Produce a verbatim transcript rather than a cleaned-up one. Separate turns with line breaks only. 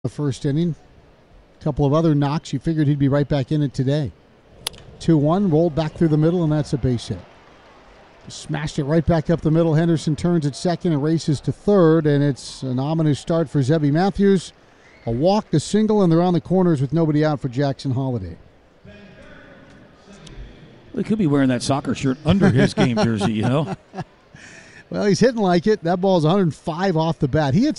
the first inning. A couple of other knocks. You figured he'd be right back in it today. two one, rolled back through the middle, and that's a base hit. Smashed it right back up the middle. Henderson turns at second and races to third, and it's an ominous start for Zebby Matthews. A walk, a single, and they're on the corners with nobody out for Jackson Holiday.
Well, he could be wearing that soccer shirt under his game jersey, you know.
Well, he's hitting like it. That ball's one hundred five off the bat. He hits